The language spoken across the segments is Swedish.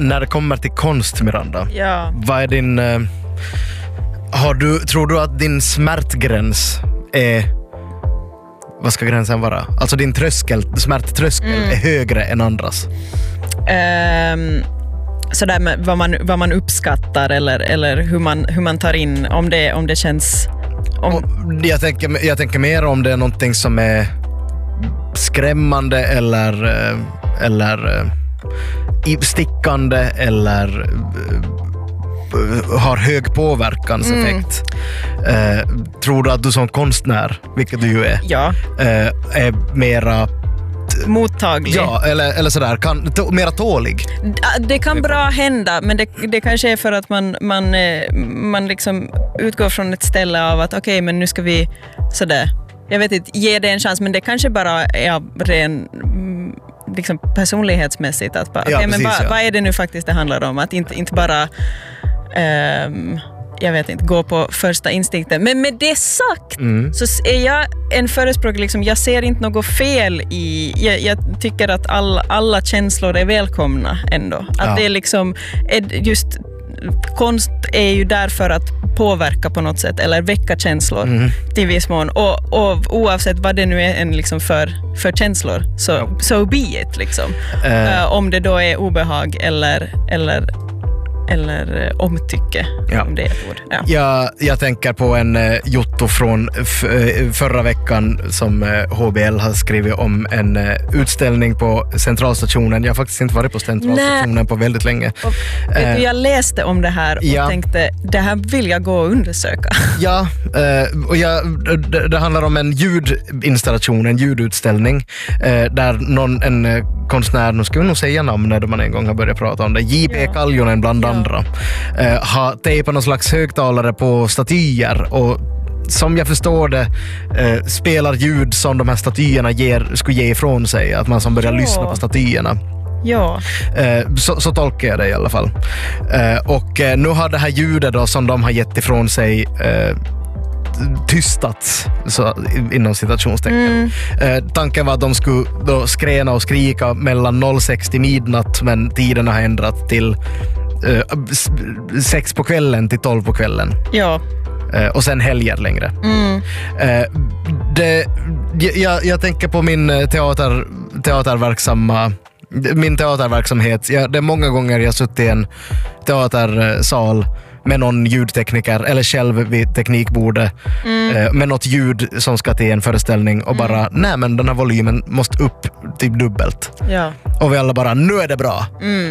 när det kommer till konst, Miranda, vad är din... tror du att din smärtgräns är... Vad ska gränsen vara? Alltså din smärttröskel är högre än andras? Sådär med vad man uppskattar eller hur man tar in, om det känns... Jag tänker mer om det är någonting som är skrämmande eller stickande eller har hög påverkanseffekt. Tror du att du som konstnär, vilket du ju är, är mera mottaglig? Ja, eller sådär, mera tålig. Det kan bra hända, men det kanske är för att man liksom utgår från ett ställe av att okej, men nu ska vi sådär, jag vet inte, ge det en chans, men det kanske bara är av ren liksom personlighetsmässigt att bara, vad är det nu faktiskt det handlar om, att inte bara jag vet inte, gå på första instinkten. Men med det sagt så är jag en förespråkare, liksom, jag ser inte något fel i, jag tycker att alla känslor är välkomna ändå. Att det är liksom, just konst är ju där för att påverka på något sätt eller väcka känslor till viss mån, och oavsett vad det nu är en liksom för känslor, so be it liksom. Om det då är obehag eller omtycke, om det är ett ord. Jag tänker på en jotto från förra veckan som HBL har skrivit om en utställning på Centralstationen. Jag har faktiskt inte varit på Centralstationen på väldigt länge. Jag läste om det här och tänkte, det här vill jag gå och undersöka. Ja, och det handlar om en ljudinstallation, en ljudutställning där en konstnär, nu ska vi nog säga namnet då man en gång har börjat prata om det, J.P. Kaljonen bland andra, har tejpat någon slags högtalare på statyer, och som jag förstår det spelar ljud som de här statyerna skulle ge ifrån sig, att man som börjar lyssna på statyerna. Ja. Så tolkar jag det i alla fall. Och nu har det här ljudet då, som de har gett ifrån sig tystats, så, inom citationstecken. Tanken var att de skulle då skrena och skrika mellan 06 till midnatt, men tiden har ändrat till 6 på kvällen till 12 på kvällen. Ja. Och sen helger längre. Jag tänker på min teaterverksamhet. Det är många gånger jag suttit i en teatersal med någon ljudtekniker eller själv vid teknikbordet med något ljud som ska till en föreställning och bara, nej men den här volymen måste upp typ dubbelt. Ja. Och vi alla bara, nu är det bra.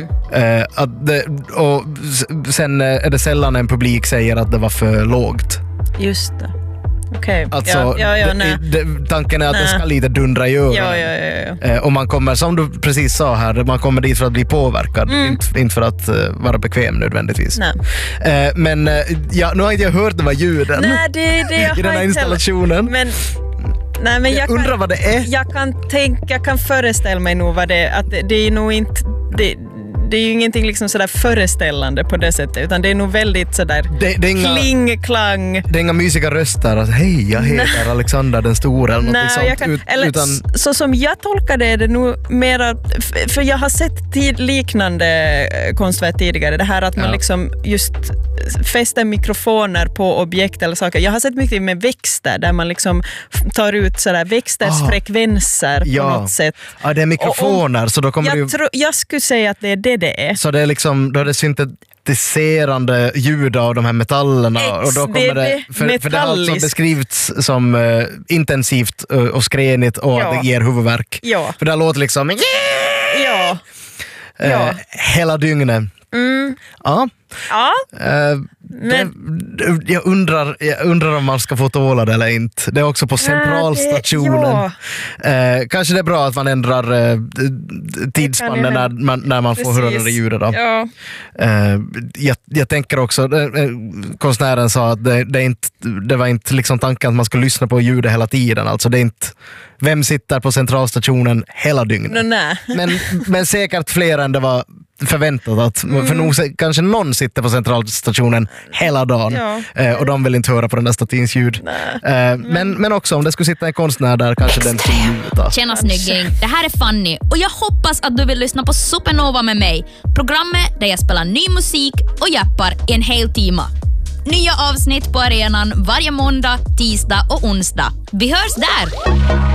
Och sen är det sällan en publik säger att det var för lågt. Just det. Okay. Alltså, tanken är att det ska lite dundra i öronen. Och man kommer, som du precis sa här, man kommer dit för att bli påverkad, inte för att vara bekväm nödvändigtvis. Men nu har inte jag hört de här ljuden. Nej, det i den här installationen. Men jag undrar vad det är. Jag kan föreställa mig nog vad det är. Att det är nog inte... Det är ju ingenting liksom sådär föreställande på det sättet, utan det är nog väldigt sådär kling-klang. Det är inga mysiga röster, alltså, hej, jag heter Alexander den stora eller något sånt. Så som jag tolkar det är det nog mera, för jag har sett liknande konstverk tidigare, det här att man liksom just fäster mikrofoner på objekt eller saker. Jag har sett mycket med växter där man liksom tar ut sådär växters frekvenser på något sätt. Ja, det är mikrofoner, så då kommer jag skulle säga att det är det är. Så det är liksom, då är det syntetiserande ljud av de här metallerna, och då kommer det för det har alltså beskrivits som intensivt och skrenigt och att det ger huvudvärk. Ja. För det låter liksom hela dygnet. Ja. Jag undrar om man ska få tåla det eller inte. Det är också på Centralstationen. Kanske det är bra att man ändrar tidsspannen när man får höra det ljudet då. Jag tänker också, konstnären sa att det var inte liksom tanken att man skulle lyssna på ljudet hela tiden. Alltså det är inte, vem sitter på Centralstationen hela dygnet? Men säkert fler än det var förväntat att för nog kanske någon sitter på centralstationen hela dagen och de vill inte höra på den där statins ljud. Men också om det skulle sitta en konstnär där kanske den skulle ljuda. Tjena snygging, det här är Fanny och jag hoppas att du vill lyssna på Supernova med mig. Programmet där jag spelar ny musik och jappar i en hel timme. Nya avsnitt på arenan varje måndag, tisdag och onsdag. Vi hörs där!